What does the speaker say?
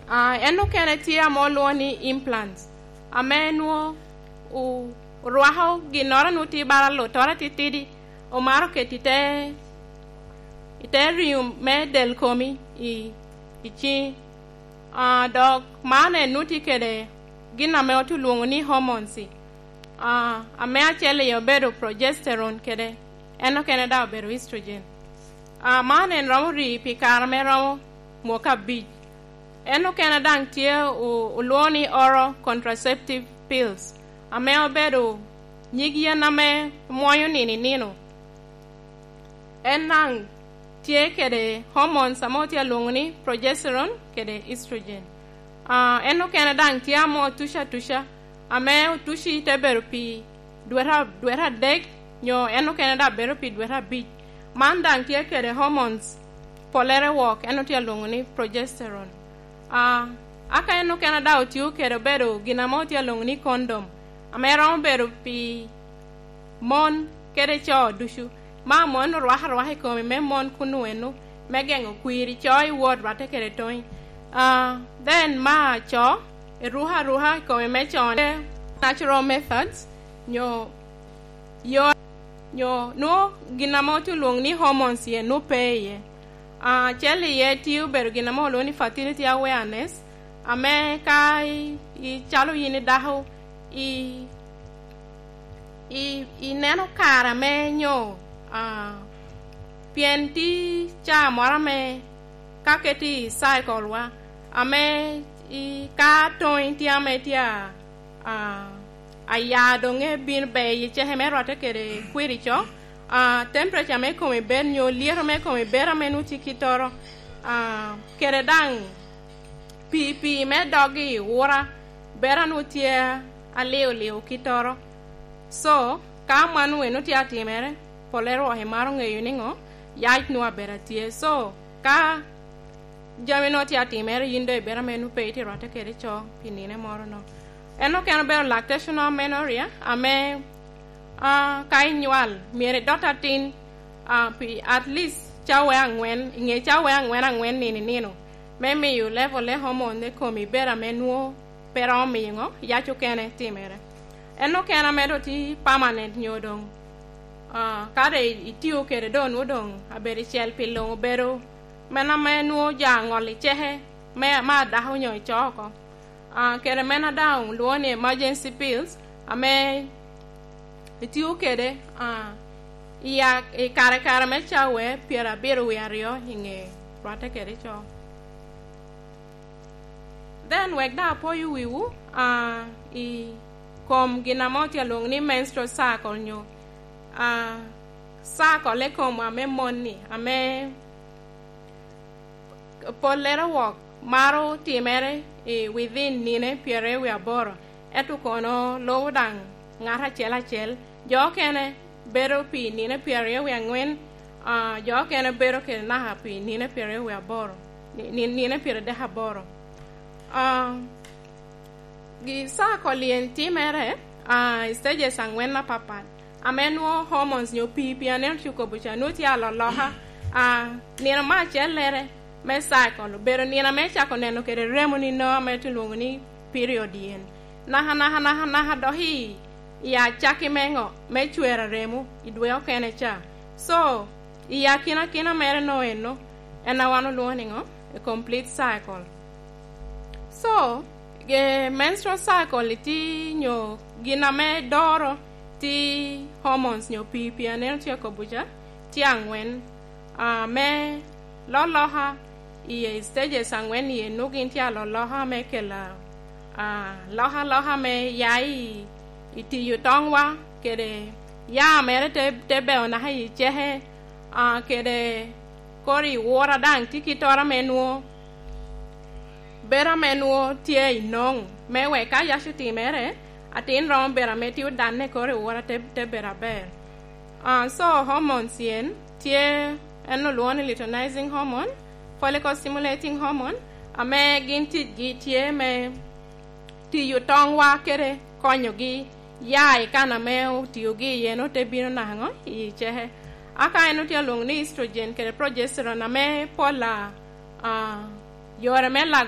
eno kene tia mo ni implants amenu u ruaho ginora nuti baralo tora titidi o maro ke ite rium me del komi ichi dog mane nuti kede gina me otu luongo ni hormones ame achele yo bedo progesterone kede eno kene da bedo estrogen mane romo ri pikara me romo moka bij eno kene dang tie u luoni oral contraceptive pills ame obedo nyigi na me moyo nino enang tie kede hormones amotia luongo ni progesterone kede estrogen eno kene dang tie amo tusha ame tushi te bedo pi dwera deg nyo eno kene da bedo pi dwera bij man dang tie kede hormones polere walk eno tie luongo ni progesterone aka eno kene da otiu kede bedo ginamo tie luongo ni condom ame rom bedo pi mon kede cho dushu ma mon ruaha komi me mon kunu enu me gengo kwiri choi word rate kede toy then ma cho ruha komi me cho natural methods nyo no ginamo tu luong ni hormones ye no pay ye cheli ye tiu bedo ginamo lo ni fertility awareness ame kai I chalo yini daho I neno kara me nyo pienti cha mora me kaketi cycle wa ame I ka toin ti ame tia aya donge bin be yi che me rote kere kwiri cho temperature me come ber nyo liero me come bera me nuti kitoro kere dang pi me dogi wora bera nuti aleo kitoro so ka manu enuti atimere polero he maro ngeyo ningo yait no bera tie so ka jami noti atimere yinde bera me nu peiti rote kere cho pinine moro no eno keno bero lactational amenorrhea ame kai nyual mere dota tin pi at least chawe angwen nge chawe angwen nino me you level le hormone ne komi bera menuo pero mingo ya chukene timere eno kena medo ti permanent nyodong kare itiu kere don udong aberi chel pilo bero mena menuo jangoli chehe me ma daho nyoy choko kere mena down luoni emergency pills ame itiu kere iya kare me chawe piera biro wiario hinge rata kere cho then wegda po yu wiwu I kom ginamoti along ni menstrual cycle nyo cycle le kom ame moni ame polera walk maro timere within nine piere we aboro etu kono lowdang ngara chel jo kene bero pi nine piere we ngwen jo kene bero ke na happy nine piere we aboro nine piere de haboro gi sa kolien timere stage sangwen na papa amenwo hormones nyo pi anen chuko bucha nuti ala loha nina ma chelere me cycle bero nina me chako neno kere remoni no me tulungu ni period yen naha dohi ya chaki mengo me chuera remu idwe okene cha so ya kina mere no eno ena wano luoningo a complete cycle so menstrual cycle ti nyo gina me doro ti hormones nyo pi anen chako bucha ti angwen me loloha I stages angwen ye nugin ti loloha me kela loha me yai iti yutongwa kede ya mere te be ona hai chehe kede kori wora dang tikitora menuo bera menuo tie inong me we ka yashuti mere atin rom bera me ti udanne kori wora te bera ber so hormones yen tie eno luoni luteinizing hormone follicle stimulating hormone ame ginti tie me ti yutongwa kere konyo gi yai kana me ti gi yeno te bino nango I chehe aka eno ti along ni estrogen kere progesterone ame pola yore me